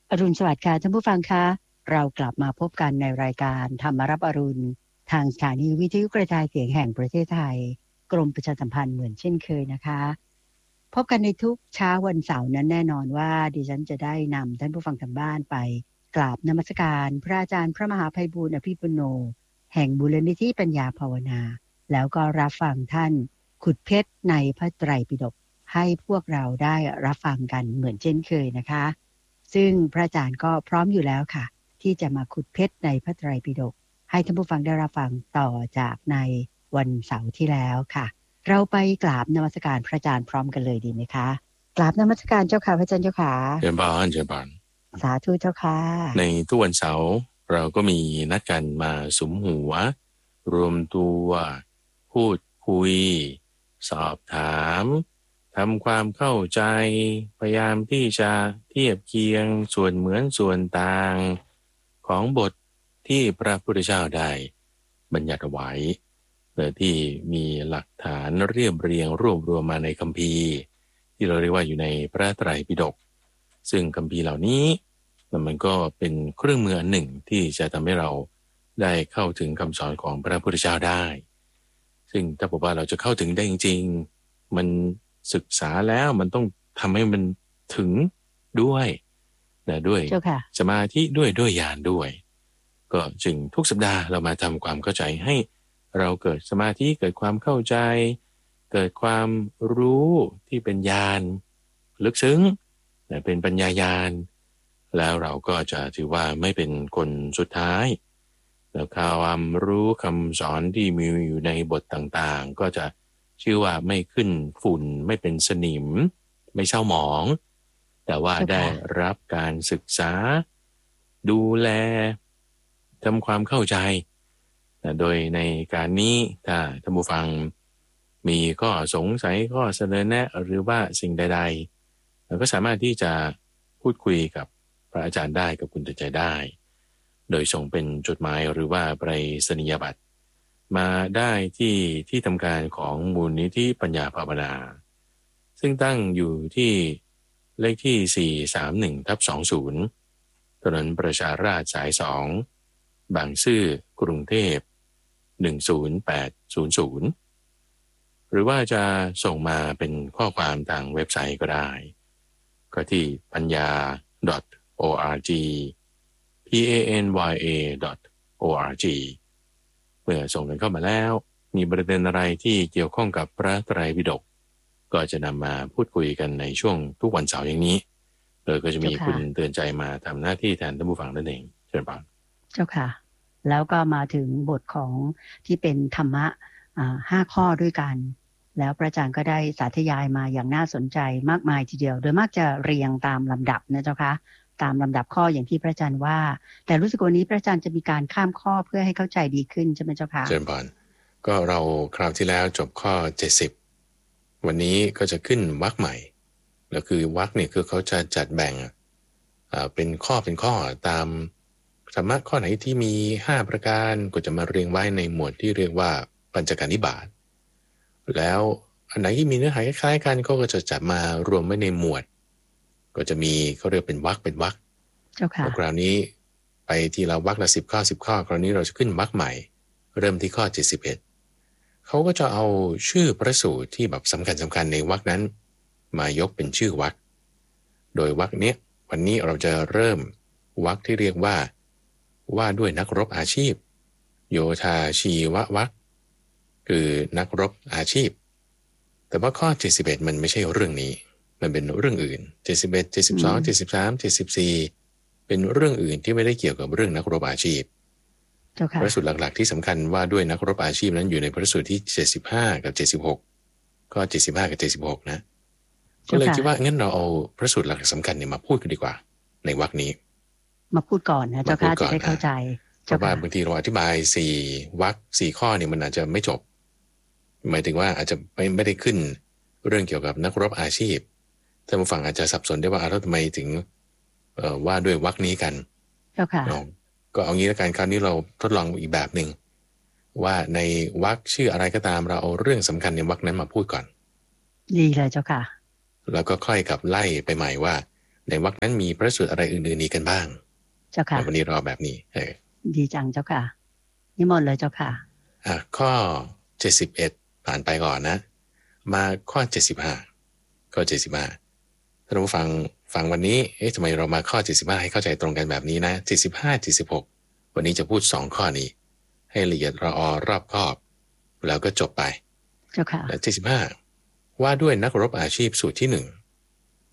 อรุณสวัสดิ์ค่ะท่านผู้ฟังคะเรากลับมาพบกันในรายการธรรมรับอรุณทางสถานีวิทยุกระจายเสียงแห่งประเทศไทยกรมประชาสัมพันธ์เหมือนเช่นเคยนะคะพบกันในทุกเช้าวันเสาร์นั้นแน่นอนว่าดิฉันจะได้นำท่านผู้ฟังทางบ้านไปกราบนมัสการพระอาจารย์พระมหาไพบูลย์อภิปุโนแห่งมูลนิธิปัญญาภาวนาแล้วก็รับฟังท่านขุดเพชรในพระไตรปิฎกให้พวกเราได้รับฟังกันเหมือนเช่นเคยนะคะซึ่งพระอาจารย์ก็พร้อมอยู่แล้วค่ะที่จะมาขุดเพชรในพระไตรปิฎกให้ท่านผู้ฟังได้รับฟังต่อจากในวันเสาร์ที่แล้วค่ะเราไปกราบนมัสการพระอาจารย์พร้อมกันเลยดีไหมคะกราบนมัสการเจ้าค่ะพระอาจารย์เจ้าค่ะเชิญบานเชิญบานสาธุเจ้าค่ะในทุกวันเสาร์เราก็มีนัดกันมาสุมหัวรวมตัวพูดคุยสอบถามทำความเข้าใจพยายามที่จะเทียบเคียงส่วนเหมือนส่วนต่างของบทที่พระพุทธเจ้าได้บัญญัติไว้โดยที่มีหลักฐานเรียบเรียงรวบรวมมาในคัมภีร์ที่เราเรียกว่าอยู่ในพระไตรปิฎกซึ่งคัมภีร์เหล่านี้มันก็เป็นเครื่องมืออันหนึ่งที่จะทำให้เราได้เข้าถึงคำสอนของพระพุทธเจ้าได้ซึ่งถ้าบอกว่าเราจะเข้าถึงได้จริงๆมันศึกษาแล้วมันต้องทำให้มันถึงด้วยนะด้วยสมาธิด้วยญาณด้วยก็จึงทุกสัปดาห์เรามาทำความเข้าใจให้เราเกิดสมาธิเกิดความเข้าใจเกิดความรู้ที่เป็นญาณลึกซึ้งเป็นปัญญาญาณแล้วเราก็จะถือว่าไม่เป็นคนสุดท้ายแล้วความรู้คำสอนที่มีอยู่ในบทต่างๆก็จะชื่อว่าไม่ขึ้นฝุ่นไม่เป็นสนิมไม่เศร้าหมองแต่ว่าได้รับการศึกษาดูแลทำความเข้าใจโดยในการนี้ถ้าท่านผู้ฟังมีข้อสงสัยข้อเสนอแนะหรือว่าสิ่งใดๆเราก็สามารถที่จะพูดคุยกับพระอาจารย์ได้กับคุณใจได้โดยส่งเป็นจดหมายหรือว่าไปรษณียบัตรมาได้ที่ทำการของมูลนิธิปัญญาภาวนาซึ่งตั้งอยู่ที่เลขที่431/20ถนนประชาราษฎร์สาย2บางซื่อกรุงเทพ10800หรือว่าจะส่งมาเป็นข้อความทางเว็บไซต์ก็ได้ก็ที่ปัญญา .org panya.org เมื่อส่งกันเข้ามาแล้วมีประเด็นอะไรที่เกี่ยวข้องกับพระไตรปิฎกก็จะนำมาพูดคุยกันในช่วงทุกวันเสาร์อย่างนี้โดยก็จะมีคุณเตือนใจมาทำหน้าที่แทนท่านผู้ฟังนั่นเองเชิญปานเจ้าค่ะแล้วก็มาถึงบทของที่เป็นธรรมะ5 ข้อด้วยกันแล้วพระอาจารย์ก็ได้สาธยายมาอย่างน่าสนใจมากมายทีเดียวโดยมากจะเรียงตามลำดับนะเจ้าค่ะตามลำดับข้ออย่างที่พระอาจารย์ว่าแต่รู้สึกวันนี้พระอาจารย์จะมีการข้ามข้อเพื่อให้เข้าใจดีขึ้นใช่ไหมเจ้าค่ะเชิญปานก็เราคราวที่แล้วจบข้อ70วันนี้ก็จะขึ้นวรรคใหม่แล้วคือวรรคเนี่ยคือเขาจะจัดแบ่งเป็นข้อตามธรรมะข้อไหนที่มี5ประการก็จะมาเรียงไว้ในหมวดที่เรียกว่าปัญจการนิบาตแล้วอันไหนที่มีเนื้อหาคล้ายๆกันก็จะจัดมารวมไว้ในหมวดก็จะมีเขาเรียกเป็นวรรคแล้วคราวนี้ไปทีละวรรคละ10 ข้อคราวนี้เราจะขึ้นวรรคใหม่เริ่มที่ข้อ71เขาก็จะเอาชื่อพระสูตรที่แบบสำคัญในวรรคนั้นมายกเป็นชื่อวรรคโดยวรรคนี้วันนี้เราจะเริ่มวรรคที่เรียกว่าด้วยนักรบอาชีพโยธาชีววรรคคือนักรบอาชีพแต่ว่าข้อ71มันไม่ใช่เรื่องนี้มันเป็นเรื่องอื่น71 72 73 74เป็นเรื่องอื่นที่ไม่ได้เกี่ยวกับเรื่องนักรบอาชีพพระสูตรหลักๆที่สำคัญว่าด้วยนักรบอาชีพนั้นอยู่ในพระสูตรที่75กับ76ข้อ75กับ76นะก็เลยคิดว่างั้นเราเอาพระสูตรหลักสำคัญเนี่ยมาพูดกันดีกว่าในวรรคนี้มาพูดก่อนนะเจ้าค่ะจะได้เข้าใจเพราะว่าบางทีเราอธิบาย4วรรค4ข้อเนี่ยมันอาจจะไม่จบหมายถึงว่าอาจจะไม่ได้ขึ้นเรื่องเกี่ยวกับนักรบอาชีพท่านผู้ฟังอาจจะสับสนได้ว่าแล้วทำไมถึงว่าด้วยวรรคนี้กันเจ้าค่ะก็เอางี้ละกันคราวนี้เราทดลองอีกแบบหนึ่งว่าในวรรคชื่ออะไรก็ตามเราเอาเรื่องสำคัญในวรรคนั้นมาพูดก่อนดีเลยเจ้าค่ะแล้วก็ค่อยกลับไล่ไปใหม่ว่าในวรรคนั้นมีพระสูตรอะไรอื่นๆนี้กันบ้างเจ้าค่ะวันนี้รอแบบนี้ดีจังเจ้าค่ะนิมนต์เลยเจ้าค่ะข้อ71ผ่านไปก่อนนะมาข้อ75ข้อ75ท่านผู้ฟังวันนี้ทำไมเรามาข้อ75ให้เข้าใจตรงกันแบบนี้นะ75 76วันนี้จะพูด2ข้อนี้ให้ละเอียดรอบคอบแล้วก็จบไปเจ้าค่ะและ75ว่าด้วยนักรบอาชีพสูตรที่1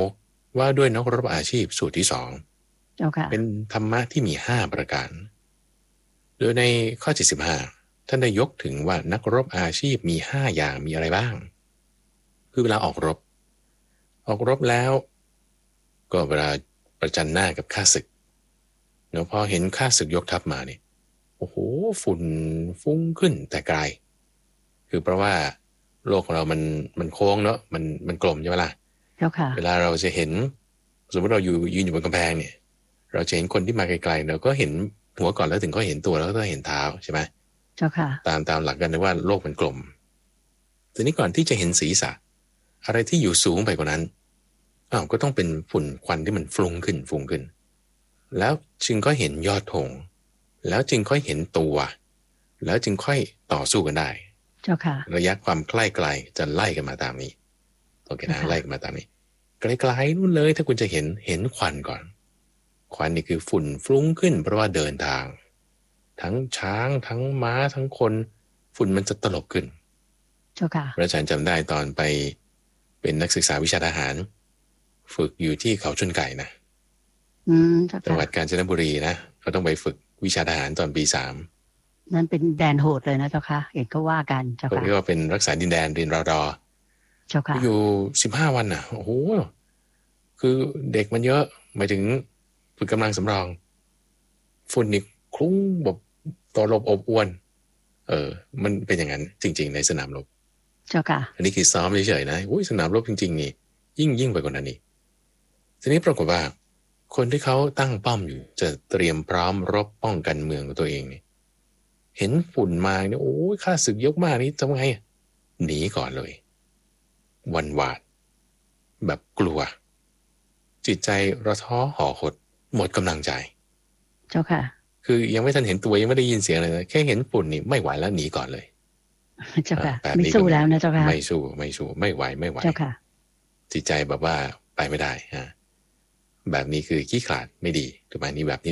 76ว่าด้วยนักรบอาชีพสูตรที่2 เจ้าค่ะเป็นธรรมะที่มี5ประการโดยในข้อ75ท่านได้ยกถึงว่านักรบอาชีพมี5อย่างมีอะไรบ้างคือเวลาออกรบแล้วก็เวลาประจันหน้ากับข้าศึกเนาะพอเห็นข้าศึกยกทัพมาเนี่ยโอ้โหฝุ่นฟุ้งขึ้นแต่ไกลคือเพราะว่าโลกของเรามันโค้งเนาะมันกลมใช่ไหมล่ะเวลาเราจะเห็นสมมติเรายืนอยู่บนกำแพงเนี่ยเราจะเห็นคนที่มาไกลๆเราก็เห็นหัวก่อนแล้วถึงก็เห็นตัวแล้วก็เห็นเท้าใช่ไหมเจ้าค่ะตามหลักกันนะว่าโลกมันกลมทีนี้ก่อนที่จะเห็นศีรษะอะไรที่อยู่สูงไปกว่านั้นก็ต้องเป็นฝุ่นควันที่มันฟุ้งขึ้นแล้วจึงก็เห็นยอดธงแล้วจึงค่อยเห็นตัวแล้วจึงค่อยต่อสู้กันได้เจ้าค่ะระยะความใกล้ๆจะไล่กันมาตามนี้โอเคนะไล่กันมาตามนี้ไกลๆนู่นเลยถ้าคุณจะเห็นควันก่อนควันนี่คือฝุ่นฟุ้งขึ้นเพราะว่าเดินทางทั้งช้างทั้งม้าทั้งคนฝุ่นมันจะตลบขึ้นเจ้าค่ะพระอาจารย์จำได้ตอนไปเป็นนักศึกษาวิชาทหารฝึกอยู่ที่เขาชนไก่นะจังหวัดกาญจนบุรีนะเขาต้องไปฝึกวิชาทหารตอนปี3 นั่นเป็นแดนโหดเลยนะเจ้าค่ะเห็นก็ว่ากันเจ้าค่ะเรียกว่าเป็นรักษาดินแดนเรียนรอดอเจ้าค่ะอยู่15 วันน่ะโอ้โหคือเด็กมันเยอะหมายถึงฝึกกำลังสำรองฝุ่นนี่คลุ้งแบบต่อลบอบอวนมันเป็นอย่างนั้นจริงๆในสนามรบเจ้าค่ะอันนี้คือซ้อมเฉยๆนะสนามรบจริงๆนี่ยิ่งไปกว่านั้นนี่ทีนี้ปรากฏว่าคนที่เขาตั้งป้อมอยู่จะเตรียมพร้อมรบป้องกันเมืองของตัวเองนี่เห็นฝุ่นมาเนี่ยข้าศึกยกมานี่ทำไงหนีก่อนเลยวันหวาดแบบกลัวจิตใจระท้อห่อหดหมดกำลังใจเจ้าค่ะคือยังไม่ทันเห็นตัวยังไม่ได้ยินเสียงเลยนะแค่เห็นฝุ่นนี่ไม่ไหวแล้วหนีก่อนเลยเจ้าค่ะไม่สู้แล้วนะเจ้าค่ะไม่สู้ไม่ไหวเจ้าค่ะจิตใจแบบว่าไปไม่ได้แบบนี้คือขี้ขลาดไม่ดีถูกไหมนี่แบบที่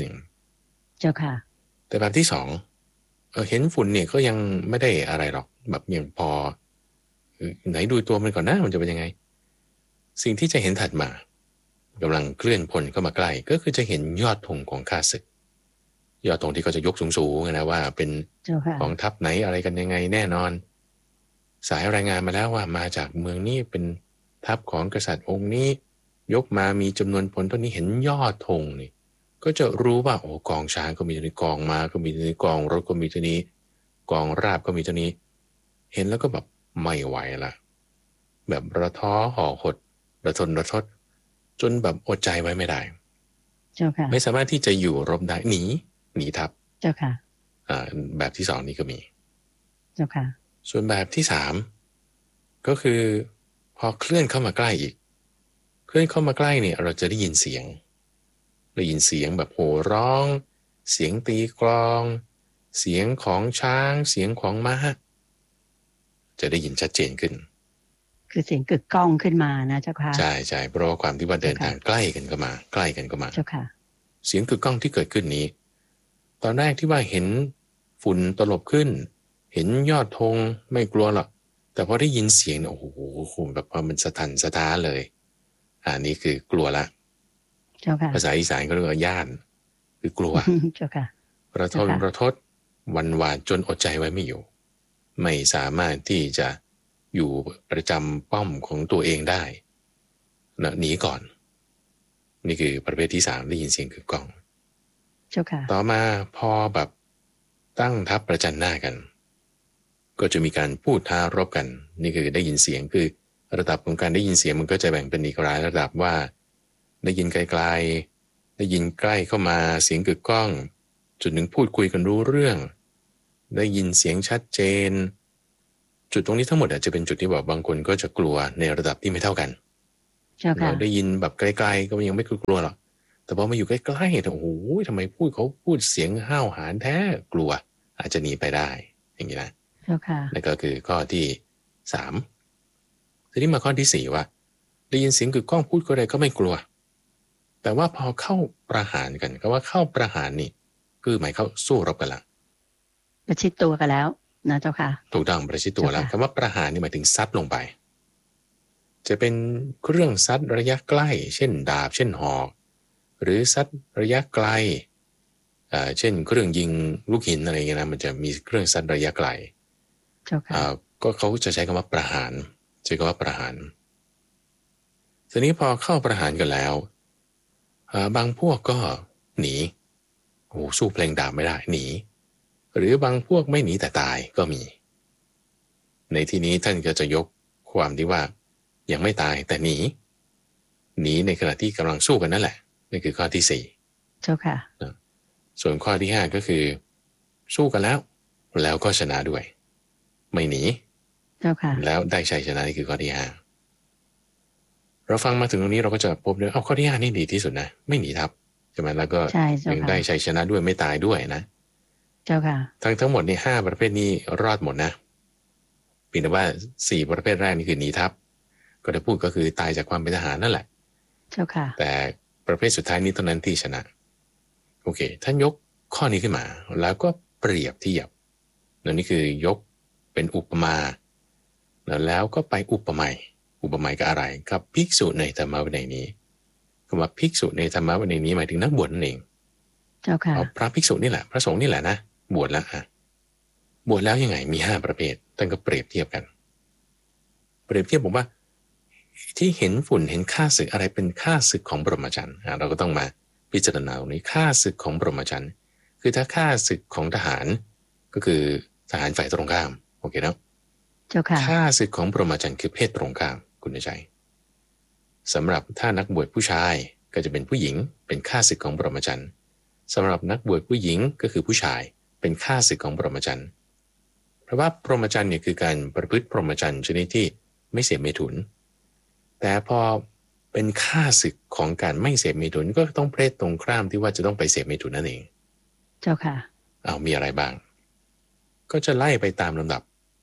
1 เจ้าค่ะแต่แบบที่2เห็นฝุ่นเนี่ยก็ยังไม่ได้อะไรหรอกแบบยังพอไหนดูตัวมันก่อนนะมันจะเป็นยังไงสิ่งที่จะเห็นถัดมากำลังเคลื่อนพลเข้ามาใกล้ก็คือจะเห็นยอดธงของข้าศึกยอดธงที่เขาจะยกสูงๆนะว่าเป็นของทัพไหนอะไรกันยังไงแน่นอนสายรายงานมาแล้วว่ามาจากเมืองนี้เป็นทัพของกษัตริย์องค์นี้ยกมามีจำนวนพลเท่านี้เห็นยอดธงนี่ก็จะรู้ว่ากองช้างก็มีตัวนี้กองม้าก็มีตัวนี้กองรถก็มีตัวนี้กองราบก็มีตัวนี้เห็นแล้วก็แบบไม่ไหวละแบบระท้อห่อหดระทนระทดจนแบบอดใจไว้ไม่ได้เจ้าค่ะไม่สามารถที่จะอยู่รบได้หนีทัพเจ้าค่ะแบบที่2นี้ก็มีเจ้าค่ะส่วนแบบที่3ก็คือพอเคลื่อนเข้ามาใกล้อีกเคลื่อนเข้ามาใกล้เนี่ยเราจะได้ยินเสียงแบบโห่ร้องเสียงตีกลองเสียงของช้างเสียงของม้าจะได้ยินชัดเจนขึ้นคือเสียงกึกก้องขึ้นมานะเจ้าค่ะใช่เพราะว่าความที่ว่าเดินทางใกล้กันก็มาเจ้าค่ะเสียงกึกก้องที่เกิดขึ้นนี้ตอนแรกที่ว่าเห็นฝุ่นตลบขึ้นเห็นยอดธงไม่กลัวหรอกแต่พอได้ยินเสียงโอ้โหแบบพอมันสะท้านเลยนี่คือกลัวละเจ้าค่ะภาษาอีสานก็เรียกว่าย่านคือกลัวเจ้าค่ะระทดวันหวาดจนอดใจไว้ไม่อยู่ไม่สามารถที่จะอยู่ประจำป้อมของตัวเองได้หนีก่อนนี่คือประเภทที่3ได้ยินเสียงกึกก้องเจ้าค่ะต่อมาพอแบบตั้งทัพประจันหน้ากันก็จะมีการพูดท้ารบกันนี่คือได้ยินเสียงคือระดับของการได้ยินเสียงมันก็จะแบ่งเป็นอีกหลายระดับว่าได้ยินไกลๆได้ยินใกล้เข้ามาเสียงกึกก้องจุดหนึ่งพูดคุยกันรู้เรื่องได้ยินเสียงชัดเจนจุดตรงนี้ทั้งหมดอาจจะเป็นจุดที่แบบบางคนก็จะกลัวในระดับที่ไม่เท่ากันเจ้าค่ะเราได้ยินแบบไกลๆก็ยังไม่กลัวหรอกแต่พอมาอยู่ใกล้ๆเนี่ยโอ้โหทำไมเขาพูดเสียงห้าวหาญแท้กลัวอาจจะหนีไปได้อย่างนี้นะเจ้าค่ะนั่นก็คือข้อที่สามทีนี้มาข้อที่สี่ว่าได้ยินเสียงกึกก้องพูดก็ได้ก็ไม่กลัวแต่ว่าพอเข้าประหารกันก็ว่าเข้าประหารนี่คือหมายเข้าสู้รบกันละประชิดตัวกันแล้วนะเจ้าค่ะถูกต้องประชิดตัวแล้วคำว่าประหารนี่หมายถึงซัดลงไปจะเป็นเครื่องซัดระยะใกล้เช่นดาบเช่นหอกหรือซัดระยะไกลเช่นเครื่องยิงลูกหินอะไรเงี้ยนะมันจะมีเครื่องซัดระยะไกลเจ้าค่ะก็เขาจะใช้คำว่าประหารใช้คำว่าประหารทีนี้พอเข้าประหารกันแล้วบางพวกก็หนีโอ้สู้เพลงดาบไม่ได้หนีหรือบางพวกไม่หนีแต่ตายก็มีในที่นี้ท่านก็จะยกความที่ว่ายังไม่ตายแต่หนีในขณะที่กำลังสู้กันนั่นแหละนี่คือข้อที่สี่เจ้าค่ะส่วนข้อที่ห้าก็คือสู้กันแล้วก็ชนะด้วยไม่หนีเจ้าค่ะแล้วได้ชัยชนะนี่คือข้อที่ห้าเราฟังมาถึงตรงนี้เราก็จะพบเลยข้อที่ห้านี่ดีที่สุดนะไม่หนีทับใช่ไหมแล้วก็ยังได้ชัยชนะด้วยไม่ตายด้วยนะเจ้าค่ะทั้งหมดนี่ห้าประเภทนี้รอดหมดนะเพียงแต่ว่าสี่ประเภทแรกนี่คือหนีทับก็ได้พูดก็คือตายจากความเป็นทหารนั่นแหละเจ้าค่ะแต่ประเภทสุดท้ายนี้เท่านั้นที่ชนะโอเคท่านยกข้อนี้ขึ้นมาแล้วก็เปรียบเทียบนี่คือยกเป็นอุปมาแล้วก็ไปอุปไมยกับอะไรกับภิกษุในธรรมวินัยนี้คำว่าภิกษุในธรรมวินัยนี้หมายถึงนักบวชนั่นเองเจ้าค่ะพระภิกษุนี่แหละพระสงฆ์นี่แหละนะบวชแล้วบวชแล้วยังไงมีห้าประเภทท่านก็เปรียบเทียบกันเปรียบเทียบบอกว่าที่เห็นฝุ่นเห็นข้าศึกอะไรเป็นข้าศึกของบรมจรรย์เราก็ต้องมาพิจารณาตรงนี้ข้าศึกของบรมจรรย์คือถ้าข้าศึกของทหารก็คือทหารฝ่ายตรงข้ามโอเคเนาะเจ้าค่ะข้าศึกของบรมจรรย์คือเพศตรงข้ามคุณใจสำหรับถ้านักบวชผู้ชายก็จะเป็นผู้หญิงเป็นข้าศึกของบรมจรรย์สำหรับนักบวชผู้หญิงก็คือผู้ชายเป็นข้าศึกของบรมจรรย์เพราะว่าพรหมจรรย์เนี่ยคือการประพฤติพรหมจรรย์ชนิดที่ไม่เสพเมถุนแต่พอเป็นข้าศึกของการไม่เสพเมถุนก็ต้องเพศตรงข้ามที่ว่าจะต้องไปเสพเมถุนนั่นเองเจ้าค่ะมีอะไรบ้างก็จะไล่ไปตามลำดับ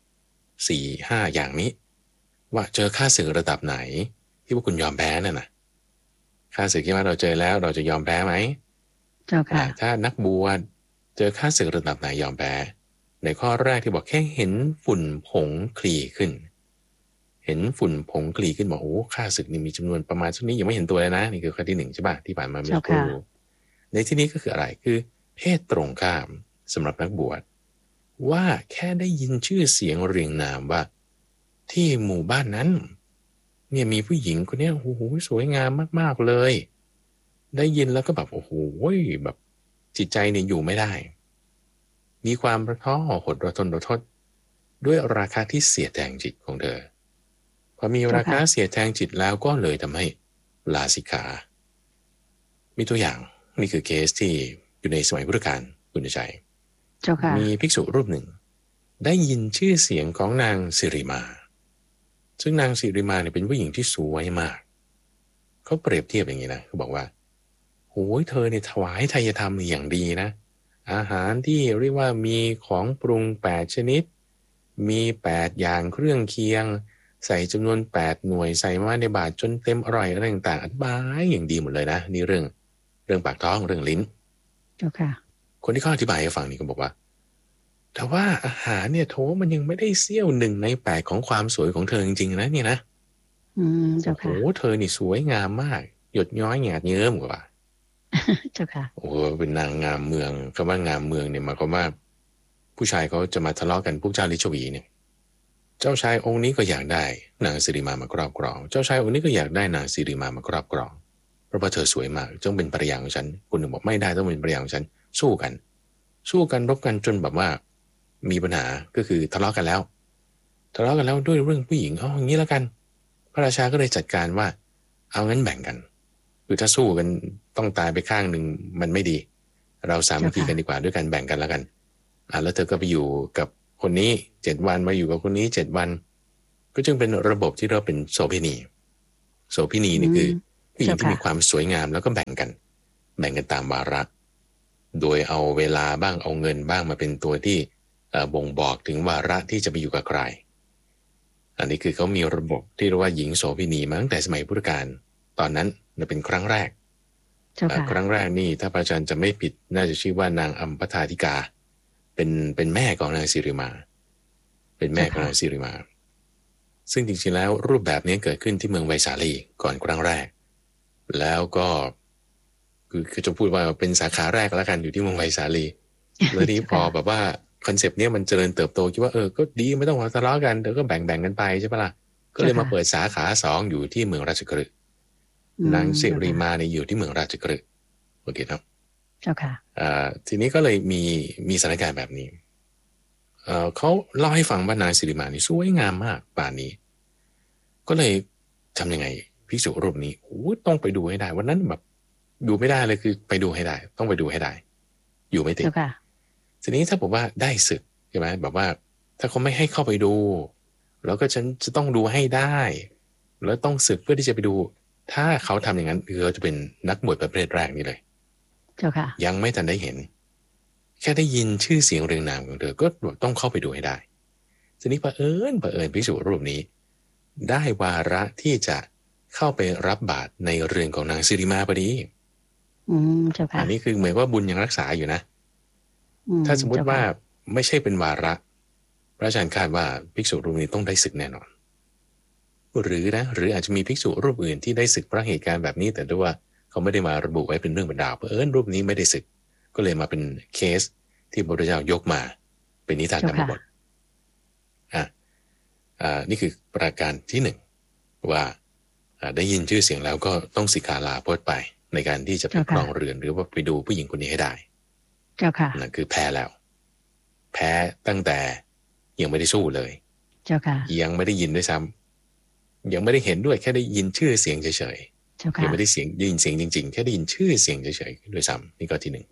4-5 อย่างนี้ว่าเจอข้าศึกระดับไหนที่ว่าคุณยอมแพ้น่ะนะข้าศึกที่ว่าเราเจอแล้วเราจะยอมแพ้ไหมเจ้าค่ะถ้านักบวชเจอข้าศึกระดับไหนยอมแพ้ในข้อแรกที่บอกแค่เห็นฝุ่นผงคลีขึ้นเห็นฝุ่นผงคลีขึ้นบอกโอ้ข้าศึกนี่มีจำนวนประมาณเท่านี้ยังไม่เห็นตัวเลยนะนี่คือข้อที่หนึ่งใช่ป่ะที่ผ่านมาไม่รู้ในที่นี้ก็คืออะไรคือเพศตรงข้ามสำหรับนักบวชว่าแค่ได้ยินชื่อเสียงเรียงนามว่าที่หมู่บ้านนั้นเนี่ยมีผู้หญิงคนนี้โอ้โหสวยงามมากๆเลยได้ยินแล้วก็แบบโอ้โหแบบจิตใจเนี่ยอยู่ไม่ได้มีความระท้อห่อหดระทนระทดด้วยราคาที่เสียแทงจิตของเธอพอมีราคาเสียแทงจิตแล้วก็เลยทำให้ลาสิกขามีตัวอย่างนี่คือเคสที่อยู่ในสมัยพุทธกาลคุณใจมีภิกษุรูปหนึ่งได้ยินชื่อเสียงของนางสิริมาซึ่งนางสิริมาเนี่ยเป็นผู้หญิงที่สวยมากเขาเปรียบเทียบอย่างนี้นะเขาบอกว่าโอ้ยเธอเนี่ยถวายทายธรรมอย่างดีนะอาหารที่เรียกว่ามีของปรุง8ชนิดมี8อย่างเครื่องเคียงใส่จำนวน8หน่วยใส่มาในบาตรจนเต็มอร่อยอะไรต่างๆอธิบายอย่างดีหมดเลยนะนี่เรื่องปากท้องเรื่องลิ้นคนที่เขาอธิบายให้ฟังนี่ก็บอกว่าแต่ว่าอาหารเนี่ยโถมันยังไม่ได้เสี้ยว1 ใน 8ของความสวยของเธอจริงๆนะเนี่ยนะเจ้าค่ะโอ้เธอนี่สวยงามมากหยดย้อยหยาดเยิ้มกว่าเจ้าค่ะโอ้เป็นนางงามเมืองคำว่างามเมืองเนี่ยหมายความว่าผู้ชายเขาจะมาทะเลาะกันพวกเจ้าลิชวีเนี่ยเจ้าชายองค์นี้ก็อยากได้นางสิริมาครอบครองเจ้าชายองค์นี้ก็อยากได้นางสิริมาครอบครองเพราะว่าเธอสวยมากจงเป็นภรรยาของฉันคนหนึ่งบอกไม่ได้ต้องเป็นภรรยาของฉันสู้กันรบกันจนแบบว่ามีปัญหาก็คือทะเลาะกันแล้วด้วยเรื่องผู้หญิงอย่างนี้แล้วกันพระราชาก็เลยจัดการว่าเอางั้นแบ่งกันคือถ้าสู้กันต้องตายไปข้างหนึ่งมันไม่ดีเราสามัคคีกันดีกว่าด้วยการแบ่งกันแล้วกันแล้วเธอก็ไปอยู่กับคนนี้7 วันมาอยู่กับคนนี้7 วันก็จึงเป็นระบบที่เราเป็นโสเภณีโสเภณีนี่คือผู้หญิงที่เจ้าค่ะมีความสวยงามแล้วก็แบ่งกันตามวาระโดยเอาเวลาบ้างเอาเงินบ้างมาเป็นตัวที่บ่งบอกถึงวาระที่จะไปอยู่กับใครอันนี้คือเขามีระบบที่เรียกว่าหญิงโสเภณีมาตั้งแต่สมัยพุทธกาลตอนนั้นเป็นครั้งแรกครั้งแรกนี่ถ้าพระอาจารย์จะไม่ผิดน่าจะชื่อว่านางอัมพทาธิกาเป็นแม่ของนางสิริมาเป็นแม่ของนางสิริมาซึ่งจริงๆแล้วรูปแบบนี้เกิดขึ้นที่เมืองไวสาลีก่อนครั้งแรกแล้วก็คือจะพูดว่าเป็นสาขาแรกแล้วกันอยู่ที่เมืองไวสาลีแล้วนี้พอแบบว่าคอนเซปต์นี้มันเจริญเติบโตคิดว่าก็ดีไม่ต้องทะเลาะกันเดี๋ยวก็แบ่งกันไปใช่ปะล่ะก็เลยมาเปิดสาขา2อยู่ที่เมืองราชกฤห์นางสิริมาเนี่ยอยู่ที่เมืองราชกฤห์โอเคครับเจ้าค่ะทีนี้ก็เลยมีสถานการณ์แบบนี้เขาเล่าให้ฟังว่านางสิริมานี่สวยงามมากป่านนี้ก็เลยทำยังไงภิกษุรูปนี้ต้องไปดูให้ได้วันนั้นแบบดูไม่ได้เลยคือไปดูให้ได้ต้องไปดูให้ได้อยู่ไม่ติดทีนี้ถ้าบอกว่าได้ศึกใช่ไหมแบบว่าถ้าเขาไม่ให้เข้าไปดูแล้วก็ฉันจะต้องดูให้ได้แล้วต้องศึกเพื่อที่จะไปดูถ้าเขาทำอย่างนั้นเขาจะเป็นนักบวชประเภทแรกนี่เลยเจ้าค่ะยังไม่ทันได้เห็นแค่ได้ยินชื่อเสียงเรียงนามของเธอก็ต้องเข้าไปดูให้ได้ทีนี้เผอิญภิกษุรูปนี้ได้วาระที่จะเข้าไปรับบาตรในเรือนของนางสิริมาพอดีเจ้าค่ะอันนี้คือเหมือนว่าบุญยังรักษาอยู่นะถ้าสมมติว่าไม่ใช่เป็นวาระพระอาจารย์คาดว่าภิกษุรูปนี้ต้องได้ศึกแน่นอนหรืออาจจะมีภิกษุรูปอื่นที่ได้ศึกเพราะเหตุการณ์แบบนี้แต่ด้วยว่าเขาไม่ได้มาระบุไว้เป็นเรื่องเป็นราวเผอิญรูปนี้ไม่ได้ศึกก็เลยมาเป็นเคสที่พระพุทธเจ้ายกมาเป็นนิทานธรรมบทนี่คือประการที่1ว่าได้ยินชื่อเสียงแล้วก็ต้องสิกขาลาโพสไปในการที่จะไปครองเรือนหรือว่าไปดูผู้หญิงคนนี้ให้ได้เจ้าค่ะนั่นคือแพ้แล้วแพ้ตั้งแต่ยังไม่ได้สู้เลยเจ้าค่ะยังไม่ได้ยินด้วยซ้ำยังไม่ได้เห็นด้วยแค่ได้ยินชื่อเสียงเฉยๆยังไม่ได้ได้ยินเสียงจริงๆแค่ได้ยินชื่อเสียงเฉยๆด้วยซ้ำนี่ก็ที่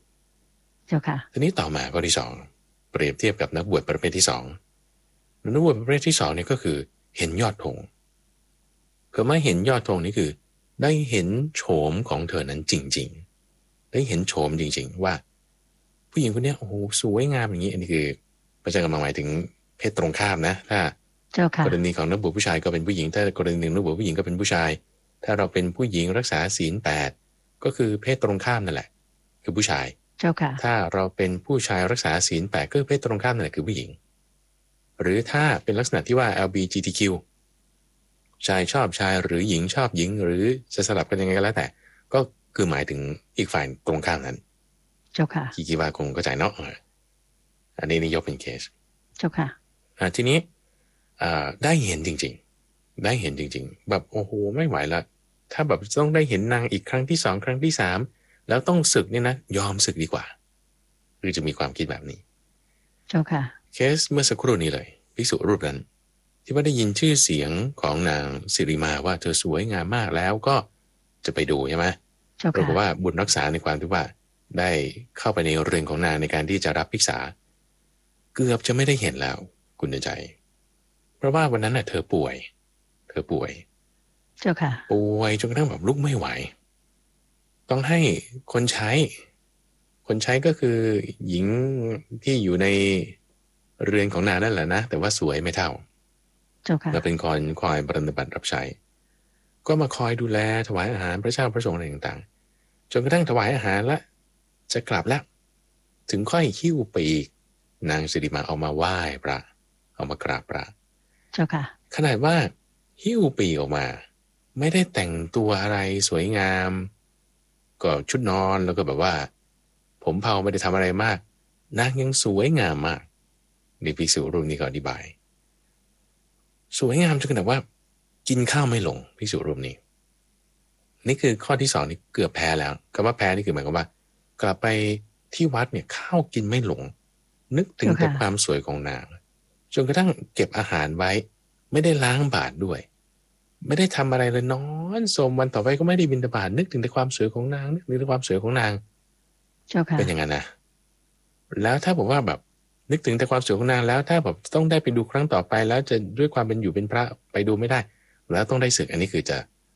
1 เจ้าค่ะทีนี้ต่อมาข้อที่2เปรียบเทียบกับนักบวชประเภทที่2นักบวชประเภทที่2เนี่ยก็คือเห็นยอดธงคือไม่เห็นยอดธงนี่คือได้เห็นโฉมของเธอนั้นจริงๆได้เห็นโฉมจริงๆว่าผู้หญิงคนนี้โอ้โหสวยงามอย่างนี้อันนี้คือพระอาจารย์กำลังหมายถึงเพศตรงข้ามนะถ้ากรณีของนักบวชผู้ชายก็เป็นผู้หญิงถ้ากรณีหนึ่งนักบวชผู้หญิงก็เป็นผู้ชายถ้าเราเป็นผู้หญิงรักษาศีล8ก็คือเพศตรงข้ามนั่นแหละคือผู้ชายถ้าเราเป็นผู้ชายรักษาศีล8ก็เพศตรงข้ามนั่นแหละคือผู้หญิงหรือถ้าเป็นลักษณะที่ว่า LGBTQ ชายชอบชายหรือหญิงชอบหญิงหรือจะสลับกันยังไงก็แล้วแต่ก็คือหมายถึงอีกฝ่ายตรงข้ามนั้นเจ้าค่ะคิดว่าคงเข้าใจเนาะอันนี้ยกเป็นเคสเจ้าค่ะทีนี้ได้เห็นจริงๆได้เห็นจริงๆแบบโอ้โหไม่ไหวละถ้าแบบต้องได้เห็นนางอีกครั้งที่2ครั้งที่3แล้วต้องศึกเนี่ยนะยอมศึกดีกว่าหรือจะมีความคิดแบบนี้เจ้าค่ะเคสเมื่อสักครู่นี้เลยภิกษุรูปนั้นที่ว่าได้ยินชื่อเสียงของนางสิริมาว่าเธอสวยงามมากแล้วก็จะไปดูใช่ไหมปรากฏว่าบุญรักษาในความที่ว่าได้เข้าไปในเรือนของนางในการที่จะรับภิกษาเกือบจะไม่ได้เห็นแล้วคุณใจเพราะว่าวันนั้นน่ะเธอป่วยเจ้าค่ะป่วยจนกระทั่งแบบลุกไม่ไหวต้องให้คนใช้ก็คือหญิงที่อยู่ในเรือนของนางนั่นแหละนะแต่ว่าสวยไม่เท่าและเป็นคนคอยปฏิบัติรับใช้ก็มาคอยดูแลถวายอาหารพระเจ้าพระสงฆ์อะไรต่างๆจนกระทั่งถวายอาหารละจะกลับแล้วถึงค่อยหิ้วปีกนางสิริมาเอามาไหว้พระเอามากราบพระเจ้าค่ะขนาดว่าหิ้วปีกออกมาไม่ได้แต่งตัวอะไรสวยงามก็ชุดนอนแล้วก็แบบว่าผมเผาไม่ได้ทำอะไรมากนางยังสวยงามมากในภิกษุรูปนี้ก็อธิบายสวยงามจนขนาดว่ากินข้าวไม่ลงภิกษุรูปนี้นี่คือข้อที่2นี่เกือบแพ้แล้วคำว่าแพ้นี่คือหมายความว่ากลับไปที่วัดเนี่ยข้าวกินไม่หลงนึกถึงแต่ความสวยของนางจนกระทั่งเก็บอาหารไว้ไม่ได้ล้างบาตรด้วยไม่ได้ทำอะไรเลยนอนสมวันต่อไปก็ไม่ได้บิณฑบาตนึกถึงแต่ความสวยของนางนึกถึงแต่ความสวยของนางเป็นอย่างนั้นนะแล้วถ้าบอกว่าแบบนึกถึงแต่ความสวยของนางแล้วถ้าแบบต้องได้ไปดูครั้งต่อไปแล้วจะด้วยความเป็นอยู่เป็นพระไปดูไม่ได้แล้วต้องได้ศึกอันนี้คือจะ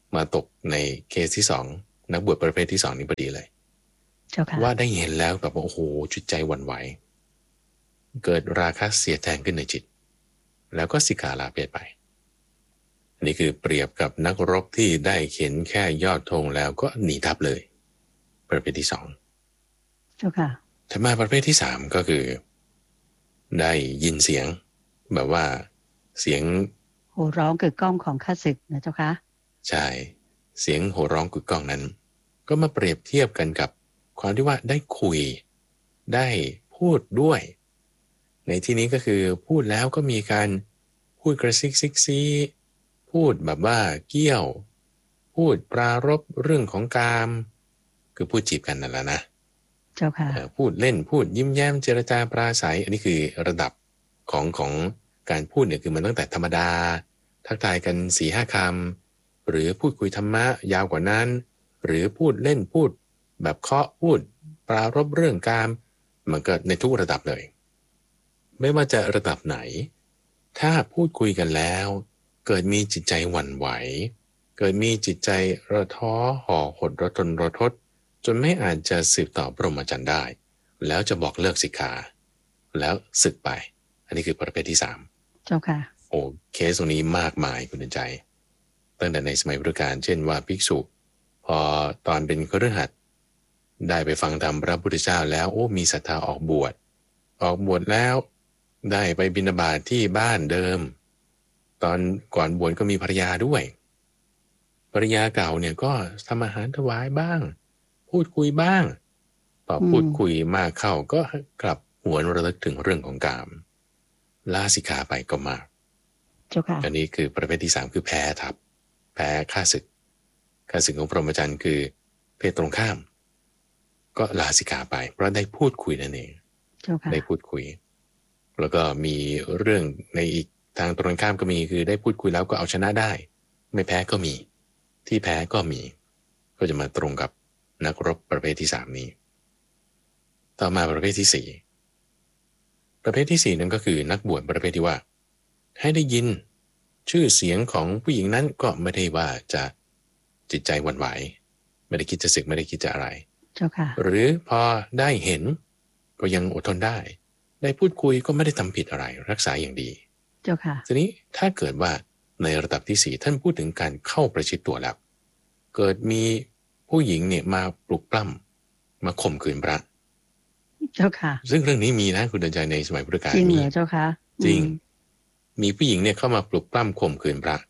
มาตกในเคสที่สองนักบวชประเภทที่สองนี้พอดีเลยว่าได้เห็นแล้วแบบว่าโอ้โหจิตใจหวั่นไหวเกิดราคะเสียแทงขึ้นในจิตแล้วก็สิกขาลาเพศไปอันนี้คือเปรียบกับนักรบที่ได้เข็นแค่ยอดธงแล้วก็หนีทัพเลยประเภทที่สองเจ้าค่ะถัดมาประเภทที่สามก็คือได้ยินเสียงแบบว่าเสียงโห่ร้องกึกก้องของข้าศึกนะเจ้าค่ะใช่เสียงโห่ร้องกึกก้องนั้นก็มาเปรียบเทียบกันกับความที่ว่าได้คุยได้พูดด้วยในที่นี้ก็คือพูดแล้วก็มีการพูดกระซิกซิกซีพูดแบบว่าเกี้ยวพูดปรารภเรื่องของกามคือพูดจีบกันนั่นแหละนะเจ้าค่ะพูดเล่นพูดยิ้มแย้มเจรจาปราศัยอันนี้คือระดับของการพูดเนี่ยคือมันตั้งแต่ธรรมดาทักทายกัน 4-5 คำหรือพูดคุยธรรมะยาวกว่านั้นหรือพูดเล่นพูดแบบเคาะพูดปรารภเรื่องกามมันก็ในทุกระดับเลยไม่ว่าจะระดับไหนถ้าพูดคุยกันแล้วเกิดมีจิตใจหวั่นไหวเกิดมีจิตใจระท้อห่อหดระทนระทดจนไม่อาจจะสืบต่อพรหมจรรย์ได้แล้วจะบอกเลิกสิกขาแล้วสึกไปอันนี้คือประเภทที่สามเจ้าค่ะโอ้เคสตรงนี้มากมายคุณใจตั้งแต่ในสมัยพุทธกาลเช่นว่าภิกษุพอตอนเป็นคฤหัสถ์ได้ไปฟังธรรมพระพุทธเจ้าแล้วโอ้มีศรัทธาออกบวชแล้วได้ไปบิณฑบาตที่บ้านเดิมตอนก่อนบวชก็มีภรรยาด้วยภรรยาเก่าเนี่ยก็ทำอาหารถวายบ้างพูดคุยบ้างพอพูดคุยมากเข้าก็กลับหวนระลึกถึงเรื่องของกามลาสิกขาไปก็มากอันนี้คือประเภทที่สามคือแพ้ทับแพ้ข้าศึกของพรหมจรรย์คือเพศตรงข้ามก็ลาสิกขาไปเพราะได้พูดคุยนั่นเองได้พูดคุยแล้วก็มีเรื่องในอีกทางตรงข้ามก็มีคือได้พูดคุยแล้วก็เอาชนะได้ไม่แพ้ก็มีที่แพ้ก็มีก็จะมาตรงกับนักรบประเภทที่สามนี้ต่อมาประเภทที่สี่ประเภทที่สี่นั้นก็คือนักบวชประเภทที่ว่าให้ได้ยินชื่อเสียงของผู้หญิงนั้นก็ไม่ได้ว่าจะจิตใจหวั่นไหวไม่ได้คิดจะสึกไม่ได้คิดจะอะไรหรือพอได้เห็นก็ยังอดทนได้พูดคุยก็ไม่ได้ทำผิดอะไรรักษาอย่างดีทีนี้ถ้าเกิดว่าในระดับที่สี่ท่านพูดถึงการเข้าประชิดตัวแล้วเกิดมีผู้หญิงเนี่ยมาปลุกปล้ำมาข่มขืนพระเจ้าค่ะซึ่งเรื่องนี้มีนะคุณเดินใจในสมัยพุทธกาลจริงเหรอเจ้าค่ะจริงมีผู้หญิงเนี่ยเข้ามาปลุกปล้ำข่มขืนพระ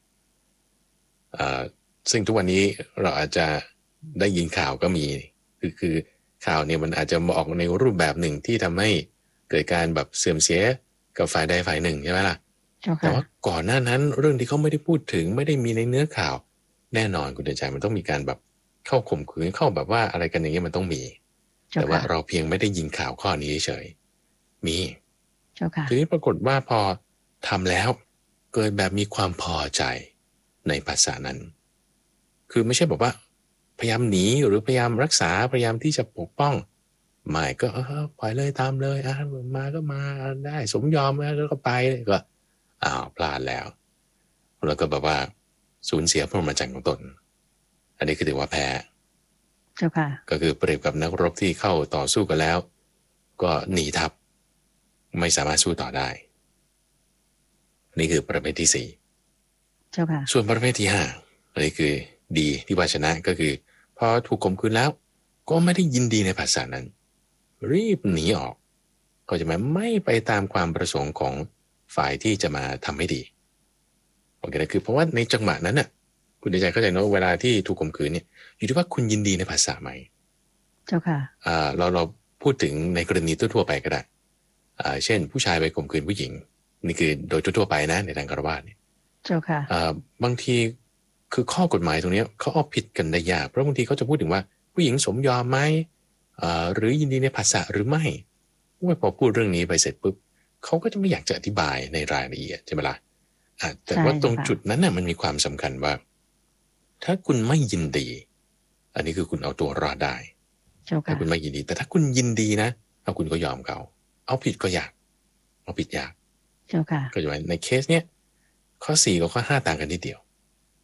ซึ่งทุกวันนี้เราอาจจะได้ยินข่าวก็มีคือข่าวเนี่ยมันอาจจะมาออกในรูปแบบหนึ่งที่ทำให้เกิดการแบบเสื่อมเสียกับฝ่ายใดฝ่ายหนึ่งใช่ไหมล่ะแต่ว่าก่อนหน้านั้นเรื่องที่เขาไม่ได้พูดถึงไม่ได้มีในเนื้อข่าวแน่นอนคุณเดินใจมันต้องมีการแบบเข้าข่มขืนเข้าแบบว่าอะไรกันอย่างเงี้ยมันต้องมีแต่ว่าเราเพียงไม่ได้ยินข่าวข้อนี้เฉยมีทีนี้ปรากฏว่าพอทำแล้วเกิดแบบมีความพอใจในภาษานั้นคือไม่ใช่แบบว่าพยายามหนีหรือพยายามรักษาพยายามที่จะปกป้องไม่ก็ปล่อยเลยตามเลยมาก็มาได้สมยอมแล้วก็ไปก็พลาดแล้วก็แบบว่าสูญเสียพรหมจรรย์ของตนอันนี้คือถือว่าแพ้ก็คือเปรียบกับนักรบที่เข้าต่อสู้กันแล้วก็หนีทัพไม่สามารถสู้ต่อได้นี่คือประเภทที่สี่ส่วนประเภทที่ห้าอันนี้คือดีที่ว่าชนะก็คือพอถูกข่มขืนแล้วก็ไม่ได้ยินดีในภาษานั้นรีบหนีออกก็จะไม่ไปตามความประสงค์ของฝ่ายที่จะมาทำให้ดีโอเคนะคือเพราะว่าในจังหวะนั้นน่ะคุณใจเข้าใจนะเวลาที่ถูกข่มขืนเนี่ยอยู่ที่ว่าคุณยินดีในภาษาไหมเจ้าค่ะเราพูดถึงในกรณีทั่วไปก็ได้เช่นผู้ชายไปข่มขืนผู้หญิงนี่คือโดยทั่วไปนะในทางฆราวาสเนี่ยเจ้าค่ะบางทีคือข้อกฎหมายตรงนี้เขาเอาผิดกันได้ยากเพราะบางทีเขาจะพูดถึงว่าผู้หญิงสมยอมไหมหรือยินดีในภาษาหรือไม่พอพูดเรื่องนี้ไปเสร็จปุ๊บเขาก็จะไม่อยากจะอธิบายในรายละเอียดใช่ไหมล่ะแต่ว่าตรงจุดนั้นน่ะมันมีความสำคัญว่าถ้าคุณไม่ยินดีอันนี้คือคุณเอาตัวรอดได้ถ้าคุณไม่ยินดีแต่ถ้าคุณยินดีนะคุณก็ยอมเขาเอาผิดก็ยากเอาผิดยากก็จะว่าในเคสเนี้ยข้อ4กับข้อ5ต่างกันนิดเดียว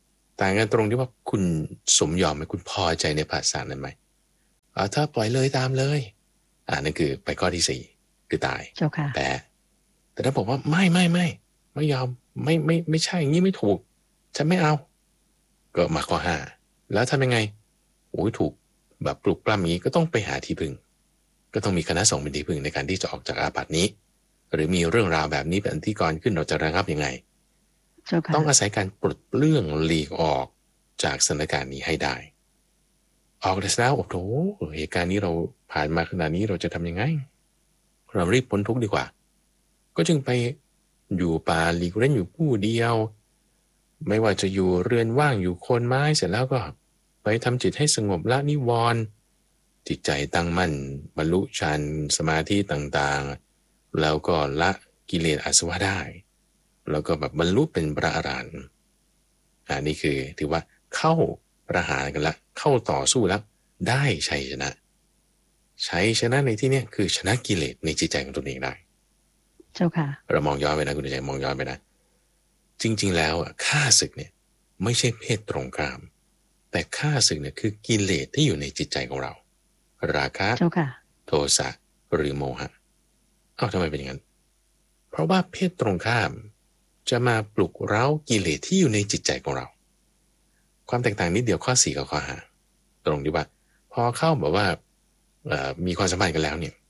ต่างกันตรงที่ว่าคุณสมยอมไหมคุณพอใจในภาษานั้นไหมถ้าปล่อยเลยตามเลยนั่นคือไปข้อที่สี่คือตายเจ้าค่ะแต่ถ้าบอกว่าไม่ยอมไม่ใช่อย่างนี้ไม่ถูกฉันไม่เอาก็มาข้อห้าแล้วทำยังไงโอ้ยถูกแบบปลุกปล้ำอย่างนี้ก็ต้องไปหาที่พึ่งก็ต้องมีคณะสงฆ์เป็นที่พึ่งในการที่จะออกจากอาบัตินี้หรือมีเรื่องราวแบบนี้เป็นที่ก่อนขึ้นเราจะระงับยังไงต้องอาศัยการปลดเปลื้องหลีกออกจากสถานการณ์นี้ให้ได้ออกได้แล้วโอ้โหเหตุการณ์นี้เราผ่านมาขนาดนี้เราจะทำยังไงเรารีบพ้นทุกข์ดีกว่าก็จึงไปอยู่ป่าหลีกเล่นอยู่ผู้เดียวไม่ว่าจะอยู่เรือนว่างอยู่โคนไม้เสร็จแล้วก็ไปทำจิตให้สงบละนิวรณ์จิตใจตั้งมั่นบรรลุฌานสมาธิต่างๆแล้วก็ละกิเลสอาสวะได้แล้วก็แบบบรรลุเป็นพระอรหันต์นี่คือถือว่าเข้าประหารกันละเข้าต่อสู้แล้วได้ชัยชนะในที่นี้คือชนะกิเลสในจิตใจของตนเองได้เจ้าค่ะเรามองย้อนไปนะคุณใจมองย้อนไปนะจริงๆแล้วฆ่าศึกเนี่ยไม่ใช่เพศตรงข้ามแต่ฆ่าศึกเนี่ยคือกิเลสที่อยู่ในจิตใจของเราราคะโทสะหรือโมหะทำไมเป็นอย่างนั้นเพราะว่าเพศตรงข้ามจะมาปลุกเร้ากิเลสที่อยู่ในจิตใจของเราความแตกต่างนิดเดียวข้อ4กับข้อ5ตรงที่ว่าพอเข้าแบบว่ามีความสัมพันธ์กันแล้วเนี่ย